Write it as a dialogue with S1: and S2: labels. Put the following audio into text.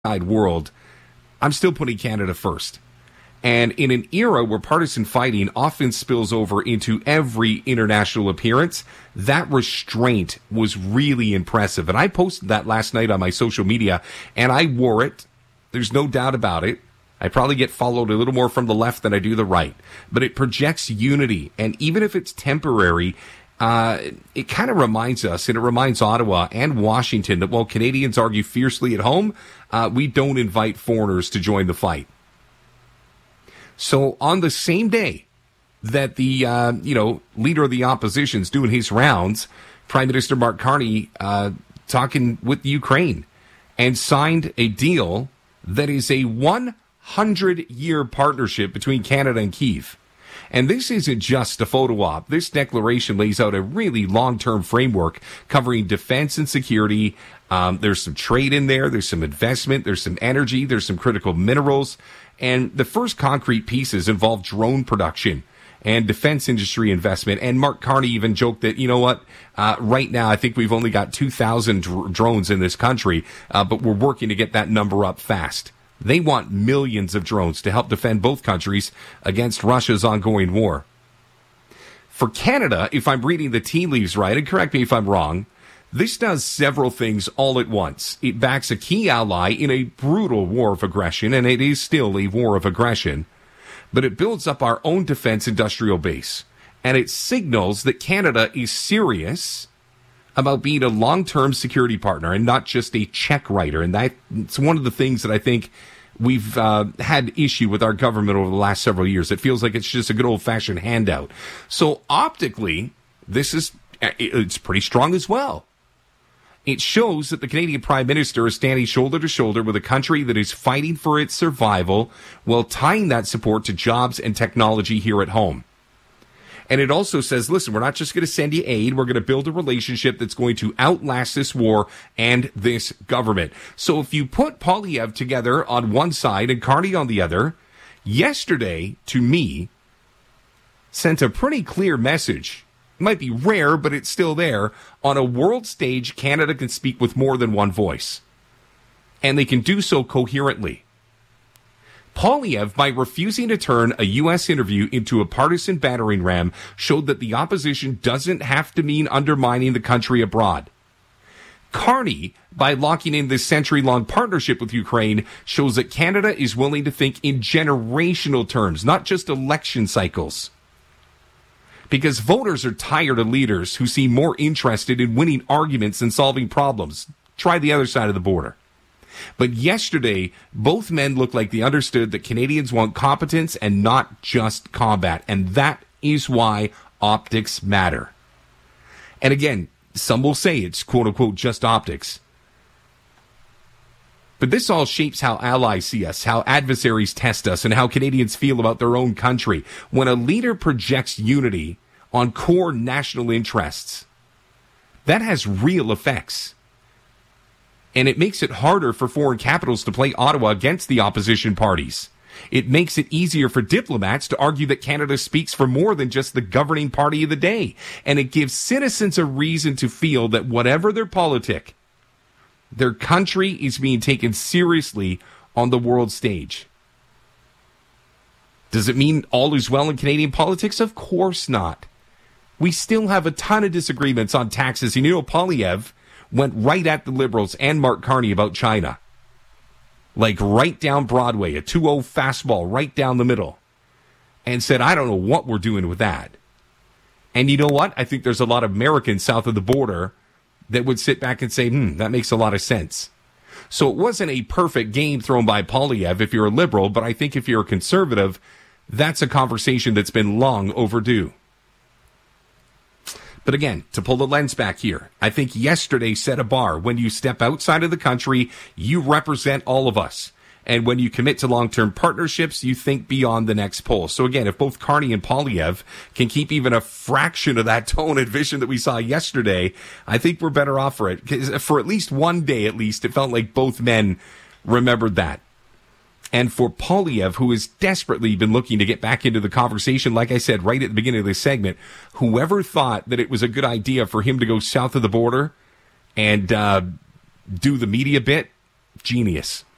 S1: world, I'm still putting Canada first. And in an era where partisan fighting often spills over into every international appearance, that restraint was really impressive. And I posted that last night on my social media, and I wore it. There's no doubt about it. I probably get followed a little more from the left than I do the right. But it projects unity. And even if it's temporary, it kind of reminds us, and it reminds Ottawa and Washington, that while Canadians argue fiercely at home, we don't invite foreigners to join the fight. So on the same day that the, leader of the opposition's doing his rounds, Prime Minister Mark Carney talking with Ukraine and signed a deal that is a 100-year partnership between Canada and Kyiv. And this isn't just a photo op. This declaration lays out a really long-term framework covering defense and security. There's some trade in there. There's some investment. There's some energy. There's some critical minerals. And the first concrete pieces involve drone production and defense industry investment. And Mark Carney even joked that, right now I think we've only got 2,000 drones in this country, but we're working to get that number up fast. They want millions of drones to help defend both countries against Russia's ongoing war. For Canada, if I'm reading the tea leaves right, and correct me if I'm wrong, this does several things all at once. It backs a key ally in a brutal war of aggression, and it is still a war of aggression. But it builds up our own defense industrial base. And it signals that Canada is serious about being a long-term security partner and not just a check writer. And that's one of the things that I think we've had issue with our government over the last several years. It feels like it's just a good old-fashioned handout. So optically, it's pretty strong as well. It shows that the Canadian Prime Minister is standing shoulder to shoulder with a country that is fighting for its survival while tying that support to jobs and technology here at home. And it also says, listen, we're not just going to send you aid. We're going to build a relationship that's going to outlast this war and this government. So if you put Poilievre together on one side and Carney on the other, yesterday, to me, sent a pretty clear message. It might be rare, but it's still there. On a world stage, Canada can speak with more than one voice. And they can do so coherently. Poilievre, by refusing to turn a U.S. interview into a partisan battering ram, showed that the opposition doesn't have to mean undermining the country abroad. Carney, by locking in this century-long partnership with Ukraine, shows that Canada is willing to think in generational terms, not just election cycles. Because voters are tired of leaders who seem more interested in winning arguments than solving problems. Try the other side of the border. But yesterday, both men looked like they understood that Canadians want competence and not just combat. And that is why optics matter. And again, some will say it's quote-unquote just optics. But this all shapes how allies see us, how adversaries test us, and how Canadians feel about their own country. When a leader projects unity on core national interests, that has real effects. And it makes it harder for foreign capitals to play Ottawa against the opposition parties. It makes it easier for diplomats to argue that Canada speaks for more than just the governing party of the day. And it gives citizens a reason to feel that whatever their politic, their country is being taken seriously on the world stage. Does it mean all is well in Canadian politics? Of course not. We still have a ton of disagreements on taxes. And Poilievre went right at the Liberals and Mark Carney about China. Like right down Broadway, a 2-0 fastball right down the middle. And said, I don't know what we're doing with that. And you know what? I think there's a lot of Americans south of the border that would sit back and say, that makes a lot of sense. So it wasn't a perfect game thrown by Poilievre if you're a Liberal, but I think if you're a Conservative, that's a conversation that's been long overdue. But again, to pull the lens back here, I think yesterday set a bar. When you step outside of the country, you represent all of us. And when you commit to long-term partnerships, you think beyond the next poll. So again, if both Carney and Poilievre can keep even a fraction of that tone and vision that we saw yesterday, I think we're better off for it. 'Cause for at least one day, at least, it felt like both men remembered that. And for Poilievre, who has desperately been looking to get back into the conversation, like I said right at the beginning of this segment, whoever thought that it was a good idea for him to go south of the border and do the media bit, genius.